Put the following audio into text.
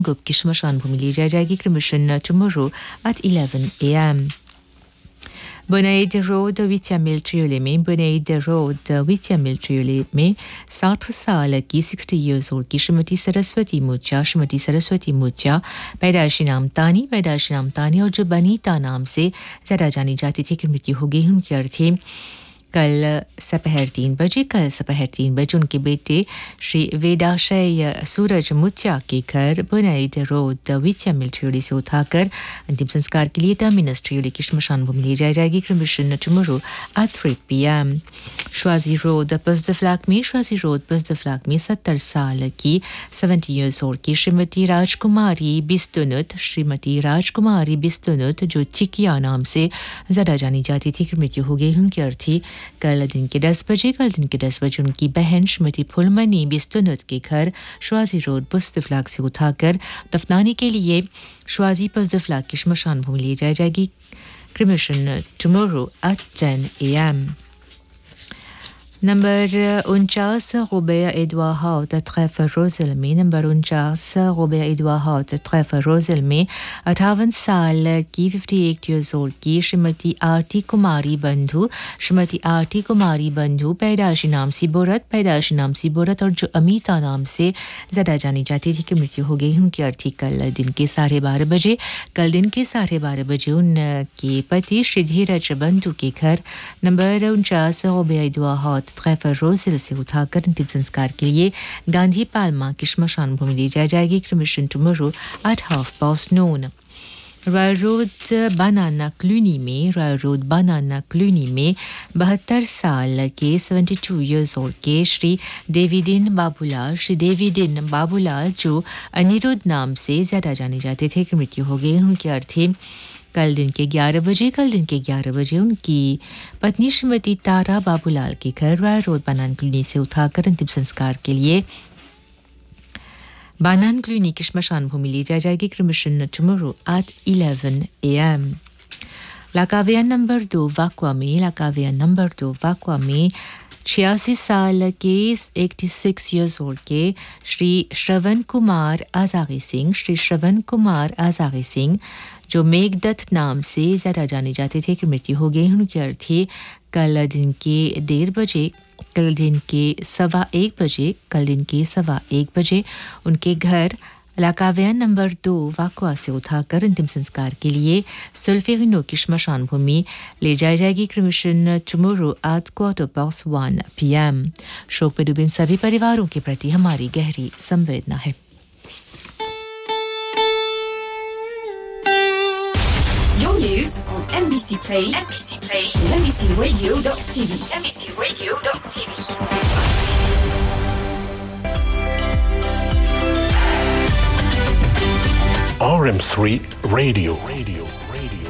गुप्त की श्मशान भूमि ले जाई जाएगी क्रमशन tomorrow at 11 a.m. Bonaid Road, 8e Miltriole में Bonaid Road, 8e Miltriole में 60 साल की 60 years old की श्रीमती सरस्वती मुच्चा पैदाइशी नाम तानी और जो बनीता नाम से ज़्यादा जानी जाती थी कि मृत्यु हो गई उनकी अर्थी कल सपहर 3 बजे उनके बेटे श्री वेदाशय सूरज मुच्चा के घर बुनाइद रोड विचिया मिल्ट्रियोली से उठाकर अंतिम संस्कार के लिए टर्मिनस ट्रियोली की श्मशान भूमि ले जाई जाएगी क्रमशन टुमारो at 3 p.m. श्वाजी रोड पसदफ्लाक में 70 साल की 70 years old की श्रीमती राजकुमारी बिस्तुनुत जो चिकिया नाम से ज़्यादा जानी जाती थी कि मृत्यु हो गई उनकी अर्थी कल दिन के 10 बजे उनकी बहन श्रीमती फुलमनी बिस्तुनुत के घर श्वाजी रोड पसदफ्लाक से उठाकर दफनाने के लिए श्वाजी पसदफ्लाक की श्मशान भूमि ले जाई जाएगी क्रमशन टुमारो at 10 a.m. नंबर 49 रोबेया एडवा हाउट ट्रैफर रोज़ल में 58 साल की 58 years old की श्रीमती आरती कुमारी बंधु पैदाइशी नाम सिबोरत और जो अमीता नाम से ज़्यादा जानी जाती थी कि मृत्यु हो गई उनकी अर्थी कल दिन के 12:30 बजे उनके पति श्री धीरज बंधु के घर नंबर 49 रोबेया एडवा हाउट ट्रैफर रोज़ल से उठाकर अंतिम संस्कार के लिए गांधी पाल्मा की श्मशान भूमि ले जाई जाएगी क्रमशन tomorrow at 9:30 royal road banana Clooney में 72 साल के 72 years old के श्री देवीदिन बाबूलाल जो अनिरुद्ध नाम से ज़्यादा जाने जाते थे कि मृत्यु हो गई उनके अर्थी कल दिन के 11 बजे उनकी पत्नी श्रीमती तारा बाबूलाल के घर रॉयल रोड बनाना क्लूनी से उठाकर अंतिम संस्कार के लिए बानान क्लूनी की श्मशान भूमि ले जाएगी क्रमशन टुमारो at 11 a.m. लाकाविया नंबर 2 वाकवा में 86 साल के 86 years old के श्री श्रवण कुमार आजारी सिंह जो मेघदत्त नाम से ज़्यादा जाने जाते थे कि मृत्यु हो गई उनकी अर्थी कल दिन के 1:15 बजे उनके घर लाकाविया नंबर 2 वाकवा से उठाकर अंतिम संस्कार के लिए सुल्फेरिनो की श्मशान भूमि ले जाई जाएगी क्रमशन टुमारो at 1:15 p.m. शोक में डूबे सभी परिवारों के प्रति हमारी गहरी संवेदना है. Your news on NBC Play, and NBCRadio.tv. RM3 Radio.